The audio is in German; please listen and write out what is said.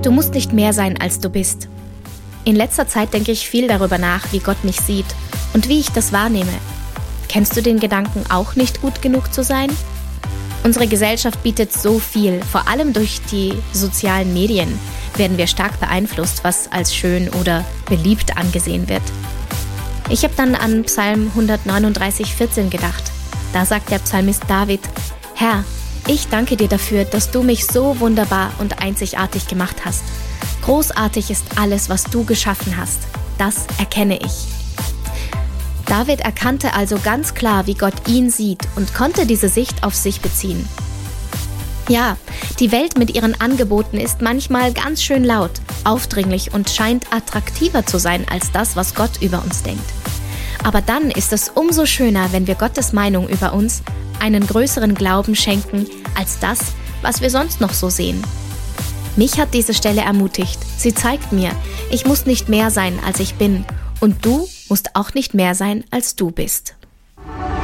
Du musst nicht mehr sein, als du bist. In letzter Zeit denke ich viel darüber nach, wie Gott mich sieht und wie ich das wahrnehme. Kennst du den Gedanken, auch nicht gut genug zu sein? Unsere Gesellschaft bietet so viel, vor allem durch die sozialen Medien werden wir stark beeinflusst, was als schön oder beliebt angesehen wird. Ich habe dann an Psalm 139,14 gedacht. Da sagt der Psalmist David: Herr, ich danke dir dafür, dass du mich so wunderbar und einzigartig gemacht hast. Großartig ist alles, was du geschaffen hast. Das erkenne ich. David erkannte also ganz klar, wie Gott ihn sieht und konnte diese Sicht auf sich beziehen. Ja, die Welt mit ihren Angeboten ist manchmal ganz schön laut, aufdringlich und scheint attraktiver zu sein als das, was Gott über uns denkt. Aber dann ist es umso schöner, wenn wir Gottes Meinung über uns einen größeren Glauben schenken als das, was wir sonst noch so sehen. Mich hat diese Stelle ermutigt. Sie zeigt mir, ich muss nicht mehr sein, als ich bin. Und du musst auch nicht mehr sein, als du bist.